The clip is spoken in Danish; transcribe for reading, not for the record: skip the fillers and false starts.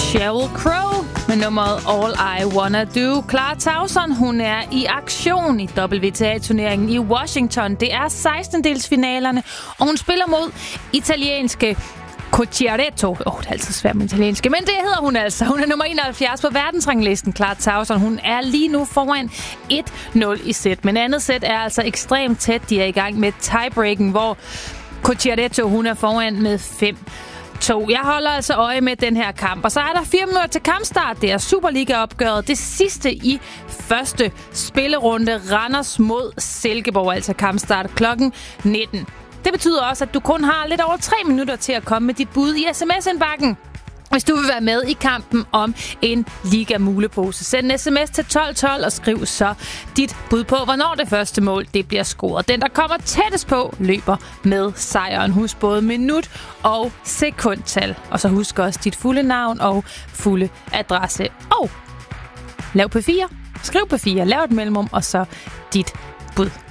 Sheryl Crow med nummeret All I Wanna Do. Clara Tauson, hun er i aktion i WTA-turneringen i Washington. Det er 16-delsfinalerne, og hun spiller mod italienske Cucciaretto. Det er altid svært med italienske, men det hedder hun altså. Hun er nummer 71 på verdensranglisten, Clara Tauson. Hun er lige nu foran 1-0 i sæt. Men andet sæt er altså ekstremt tæt. De er i gang med tiebreaken, hvor Cucciaretto, hun er foran med 5-2. Jeg holder altså øje med den her kamp. Og så er der 4 minutter til kampstart. Det er Superliga-opgøret. Det sidste i første spillerunde. Randers mod Silkeborg. Altså kampstart klokken 19. Det betyder også, at du kun har lidt over 3 minutter til at komme med dit bud i sms-indbakken, hvis du vil være med i kampen om en Liga-mulepose. Send en sms til 1212 og skriv så dit bud på, hvornår det første mål det bliver scoret. Den, der kommer tættest på, løber med sejren. Husk både minut og sekundtal. Og så husk også dit fulde navn og fulde adresse. Og lav P4. Skriv P4. Lav et mellemrum, og så dit bud.